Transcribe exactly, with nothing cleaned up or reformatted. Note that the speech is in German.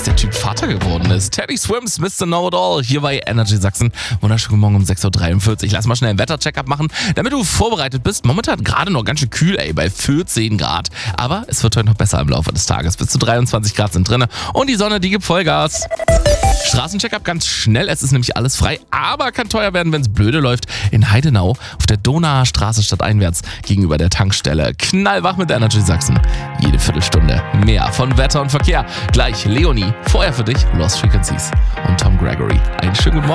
dass der Typ Vater geworden ist. Teddy Swims, Mister Know-It-All, hier bei Energy Sachsen. Wunderschönen Morgen um sechs Uhr dreiundvierzig. Lass mal schnell einen Wetter-Check-up machen, damit du vorbereitet bist. Momentan gerade noch ganz schön kühl, ey, bei vierzehn Grad. Aber es wird heute noch besser im Laufe des Tages. Bis zu dreiundzwanzig Grad sind drin und die Sonne, die gibt Vollgas. Straßencheckup ganz schnell, es ist nämlich alles frei, aber kann teuer werden, wenn es blöde läuft. In Heidenau auf der Donauer Straße stadteinwärts gegenüber der Tankstelle. Knallwach mit Energy Sachsen. Jede Viertelstunde mehr von Wetter und Verkehr. Gleich Leonie, vorher für dich Lost Frequencies und Tom Gregory. Einen schönen guten Morgen.